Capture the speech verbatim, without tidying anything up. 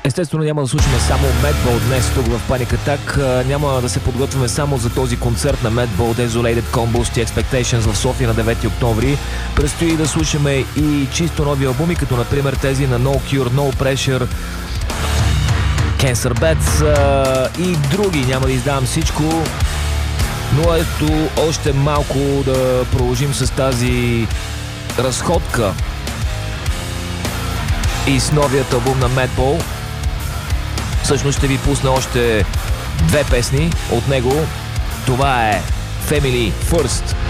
Естествено няма да слушаме само Madball днес тук в Panic Attack. Няма да се подготвяме само за този концерт на Madball Desolated Combusti Expectations в София на девети октомври. Предстои да слушаме и чисто нови албуми, като например тези на No Cure, No Pressure, Cancer Bats и други. Няма да издавам всичко, но ето още малко да продължим с тази разходка и с новият албум на Madball. Всъщност ще ви пусна още две песни от него. Това е Family First.